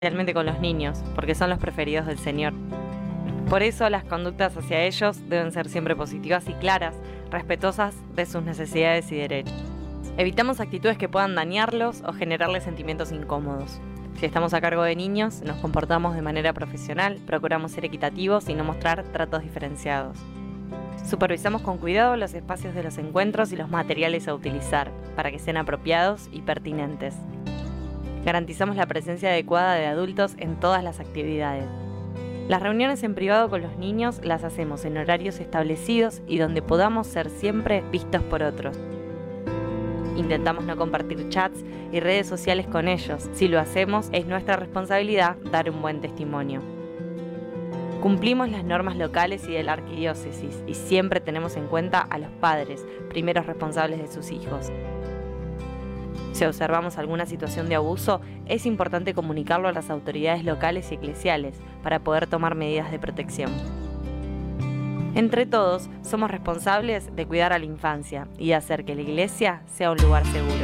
especialmente con los niños, porque son los preferidos del Señor. Por eso las conductas hacia ellos deben ser siempre positivas y claras, respetuosas de sus necesidades y derechos. Evitamos actitudes que puedan dañarlos o generarles sentimientos incómodos. Si estamos a cargo de niños, nos comportamos de manera profesional, procuramos ser equitativos y no mostrar tratos diferenciados. Supervisamos con cuidado los espacios de los encuentros y los materiales a utilizar, para que sean apropiados y pertinentes. Garantizamos la presencia adecuada de adultos en todas las actividades. Las reuniones en privado con los niños las hacemos en horarios establecidos y donde podamos ser siempre vistos por otros. Intentamos no compartir chats y redes sociales con ellos. Si lo hacemos, es nuestra responsabilidad dar un buen testimonio. Cumplimos las normas locales y de la arquidiócesis y siempre tenemos en cuenta a los padres, primeros responsables de sus hijos. Si observamos alguna situación de abuso, es importante comunicarlo a las autoridades locales y eclesiales para poder tomar medidas de protección. Entre todos, somos responsables de cuidar a la infancia y de hacer que la iglesia sea un lugar seguro.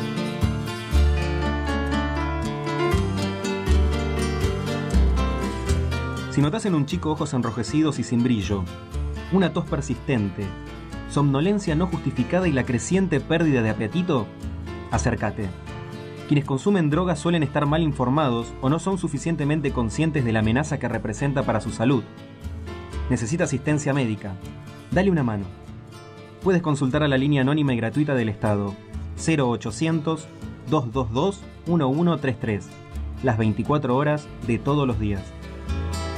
Si notas en un chico ojos enrojecidos y sin brillo, una tos persistente, somnolencia no justificada y la creciente pérdida de apetito, acércate. Quienes consumen drogas suelen estar mal informados o no son suficientemente conscientes de la amenaza que representa para su salud. Necesita asistencia médica. Dale una mano. Puedes consultar a la línea anónima y gratuita del Estado 0800-222-1133, las 24 horas de todos los días.